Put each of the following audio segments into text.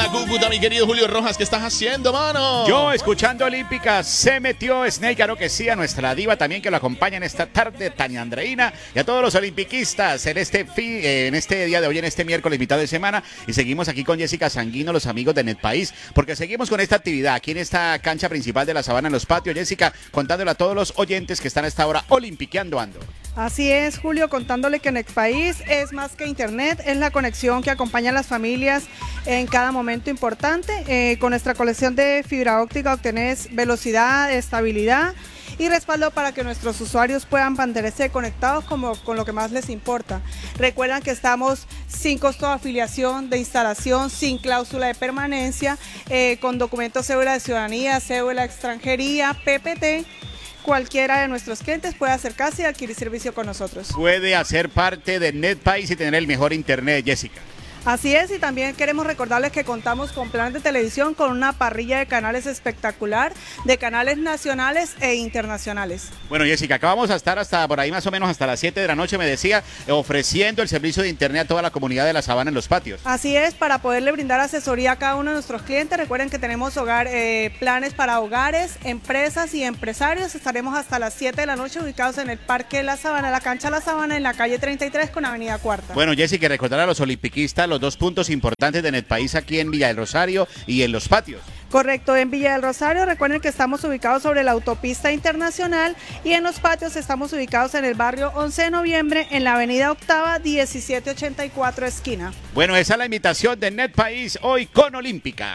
Cúcuta, mi querido Julio Rojas, ¿qué estás haciendo, mano? Yo, escuchando Olímpica, se metió Snake, claro que sí, a nuestra diva también que lo acompaña en esta tarde, Tania Andreina, y a todos los olimpiquistas en este día de hoy, en este miércoles, mitad de semana. Y seguimos aquí con Jessica Sanguino, los amigos de NetPaís, porque seguimos con esta actividad aquí en esta cancha principal de la Sabana, en los patios. Jessica, contándole a todos los oyentes que están a esta hora olimpiqueando ando. Así es, Julio, contándole que NetPaís es más que internet, es la conexión que acompaña a las familias en cada momento importante. Con nuestra colección de fibra óptica obtenés velocidad, estabilidad y respaldo para que nuestros usuarios puedan mantenerse conectados con lo que más les importa. Recuerdan que estamos sin costo de afiliación, de instalación, sin cláusula de permanencia, con documentos cédula de ciudadanía, cédula de extranjería, PPT. Cualquiera de nuestros clientes puede acercarse y adquirir servicio con nosotros. Puede hacer parte de NetPaís y tener el mejor internet, Jessica. Así es, y también queremos recordarles que contamos con planes de televisión con una parrilla de canales espectacular, de canales nacionales e internacionales. Bueno, Jessica, acá vamos a estar hasta por ahí más o menos hasta las 7 de la noche, me decía, ofreciendo el servicio de internet a toda la comunidad de la Sabana en los patios. Así es, para poderle brindar asesoría a cada uno de nuestros clientes. Recuerden que tenemos planes para hogares, empresas y empresarios. Estaremos hasta las 7 de la noche ubicados en el Parque La Sabana, la cancha La Sabana, en la calle 33 con avenida Cuarta. Bueno, Jessica, recordar a los olimpiquistas los dos puntos importantes de NetPaís aquí en Villa del Rosario y en los patios. Correcto, en Villa del Rosario recuerden que estamos ubicados sobre la autopista internacional y en los patios estamos ubicados en el barrio 11 de noviembre en la avenida Octava 1784 esquina. Bueno, esa es la invitación de NetPaís hoy con Olímpica.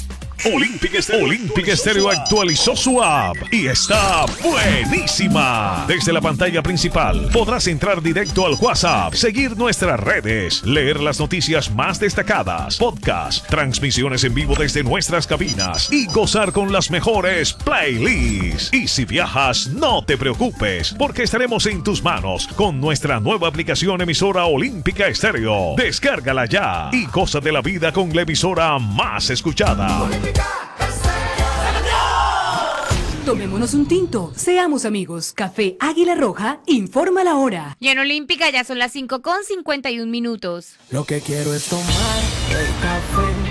Olímpica Estéreo actualizó su app y está buenísima. Desde la pantalla principal podrás entrar directo al WhatsApp, seguir nuestras redes, leer las noticias más destacadas, podcast, transmisiones en vivo desde nuestras cabinas y gozar con las mejores playlists. Y si viajas, no te preocupes, porque estaremos en tus manos con nuestra nueva aplicación emisora Olímpica Estéreo. Descárgala ya y goza de la vida con la emisora más escuchada. Tomémonos un tinto, seamos amigos. Café Águila Roja informa la hora. Y en Olímpica ya son las 5:51. Lo que quiero es tomar el café.